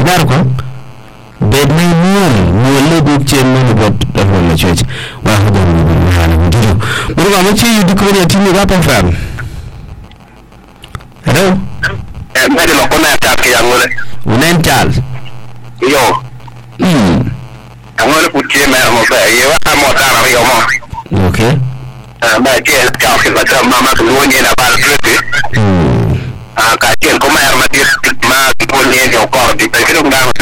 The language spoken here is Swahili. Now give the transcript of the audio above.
ko bed may mulle bu ci mënu bot def wala ci wa hada mu hala mu dido mu ga ma ci yu diko ne timi ga pa fam hello mede lo ko na ta ke yangole mental yo angole puti me mo ba ye wa mo ta na yo mo okay ba je ka ke ba ta mama ko woni na ba trete ka chen ko ma ma ti ma ko ne yo ko di pe ko ngam